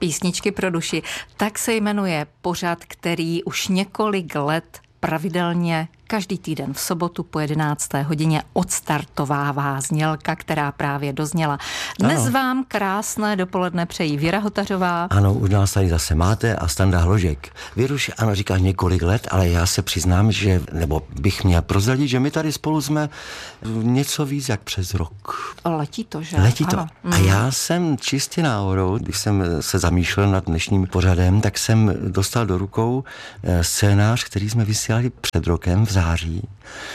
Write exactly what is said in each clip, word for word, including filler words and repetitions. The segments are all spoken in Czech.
Písničky pro duši. Tak se jmenuje pořad, který už několik let pravidelně každý týden v sobotu po jedenácté hodině odstartovává znělka, která právě dozněla. Dnes ano. Vám krásné dopoledne přejí Věra Hotařová. Ano, už nás tady zase máte a Standa Hložek. Věruš, ano, říkáš několik let, ale já se přiznám, že, nebo bych měl prozradit, že my tady spolu jsme něco víc jak přes rok. Letí to, že? Letí to. Ano. A já jsem čistě náhodou, když jsem se zamýšlel nad dnešním pořadem, tak jsem dostal do rukou scénář, který jsme vysílali před rokem v září.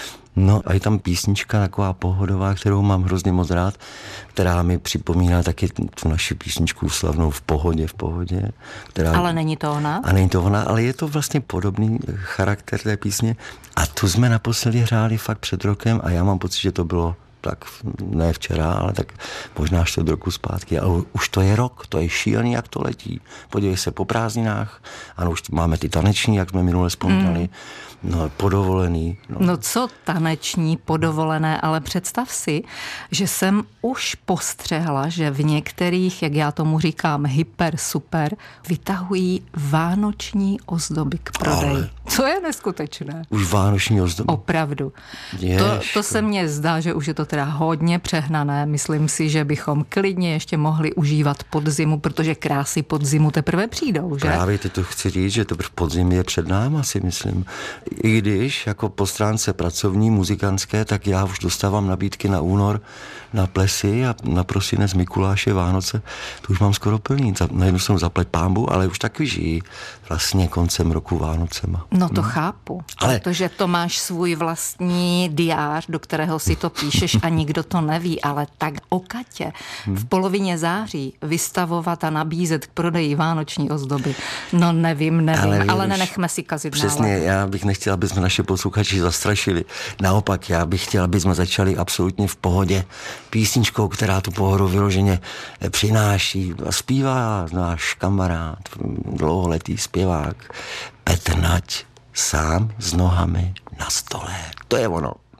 No a je tam písnička taková pohodová, kterou mám hrozně moc rád, která mi připomíná taky tu naši písničku slavnou V pohodě, v pohodě. Která... Ale není to ona? A není to ona, ale je to vlastně podobný charakter té písně. A tu jsme naposledy hráli fakt před rokem a já mám pocit, že to bylo tak ne včera, ale tak možná čtvrt roku zpátky. Ale už to je rok, to je šílený, jak to letí. Podívej se po prázdninách, ano, už máme ty taneční, jak jsme minule vzpomínali, mm. no, podovolený. No. no co taneční, podovolené, ale představ si, že jsem už postřehla, že v některých, jak já tomu říkám, hyper, super, vytahují vánoční ozdoby k prodeji. Ale... Co je neskutečné? Už vánoční ozdoby? Opravdu. To, to se mně zdá, že už je to teda hodně přehnané. Myslím si, že bychom klidně ještě mohli užívat podzimu, protože krásy podzimu teprve přijdou, že? Právě teď to chci říct, že teprve podzim je před náma, si myslím. I když jako po stránce pracovní, muzikantské, tak já už dostávám nabídky na únor, na plesy a na prosinec, Mikuláše, Vánoce. To už mám skoro plný. Najednou jsem zaplať pánbu, ale už taky žijí vlastně koncem roku Vánocema. No to hmm. chápu, ale... protože to máš svůj vlastní diář, do kterého si to píšeš a nikdo to neví, ale tak o Katě hmm. v polovině září vystavovat a nabízet k prodeji vánoční ozdoby. No nevím, nevím, ale, ale nenechme si kazit přesně, náladu. Já bych nechtěla, aby jsme naše posluchači zastrašili. Naopak, já bych chtěla, aby jsme začali absolutně v pohodě písničkou, která tu pohodu vyloženě přináší. Zpívá náš kamarád, dlouholetý zpěvák Petr Nať, Sám s nohami na stole. To je ono.